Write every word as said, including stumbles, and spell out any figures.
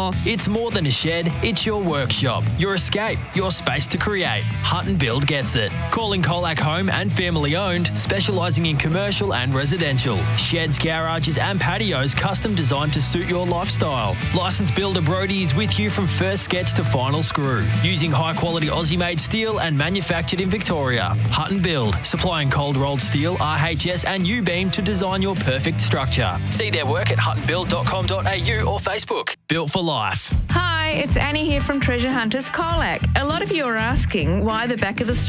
more. It's more than a shed, it's your workshop, your escape, your space to create. Hutton Build gets it. Calling Colac Home and family owned, specialising in commercial and residential. Sheds, garages and patios custom designed to suit your lifestyle. Licensed builder Brodie is with you from first sketch to final screw. Using high quality Aussie made steel and manufactured in Victoria. Hutton Build, supplying cold rolled steel, R H S and U-beam to design your perfect structure. See their work at hutton build dot com dot a u or Facebook. Built for life. Hi, it's Annie here from Treasure Hunters Colac. A lot of you are asking why the back of the